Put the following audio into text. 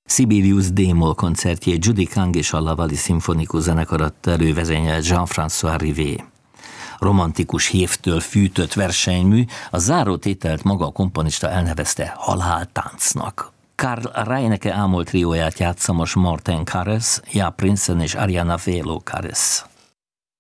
Sibelius D-moll koncertjét Judy Kang és a Lavali Szimfonikus Zenekar adta elő, vezényelt Jean-François Rivet. Romantikus hévtől fűtött versenymű, a zárótételt maga a komponista elnevezte haláltáncnak. Karl Reinecke ámol trióját játsza most Martin Karres, Ja Prinsen és Ariana Velo Karres.